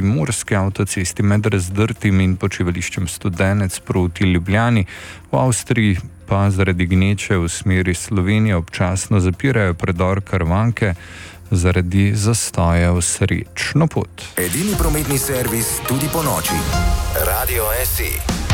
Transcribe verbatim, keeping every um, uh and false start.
primorski avtocesti med Razdrtim in počivališčem Studenec proti Ljubljani. V Avstriji pa zaradi gneče v smeri Slovenije občasno zapirajo predor Karavanke zaradi zastoja v srečno pot. Edini prometni servis tudi po noči. Radio S E.